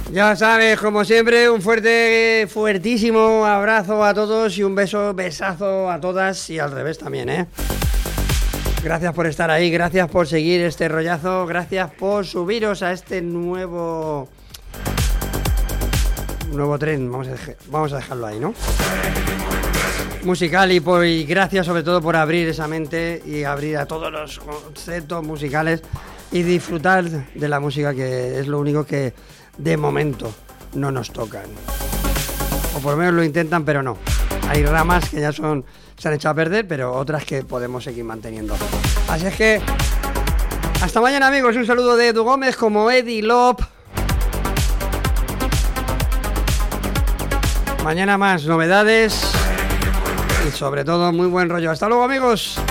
Ya sabes, como siempre, un fuertísimo abrazo a todos y un besazo a todas y al revés también, ¿eh? Gracias por estar ahí, gracias por seguir este rollazo, gracias por subiros a este nuevo tren, vamos a dejarlo ahí, ¿no? Musical y gracias sobre todo por abrir esa mente y abrir a todos los conceptos musicales y disfrutar de la música, que es lo único que de momento no nos tocan. O por lo menos lo intentan, pero no. Hay ramas que ya se han echado a perder, pero otras que podemos seguir manteniendo. Así es que hasta mañana, amigos. Un saludo de Edu Gómez como Eddie Lop. Mañana más novedades y sobre todo muy buen rollo. Hasta luego, amigos.